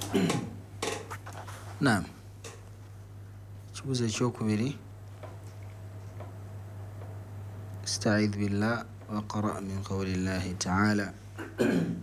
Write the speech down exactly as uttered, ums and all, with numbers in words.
naam ekibuuzo ekyokubiri استعيذ بالله وقرأ من قول الله تعالى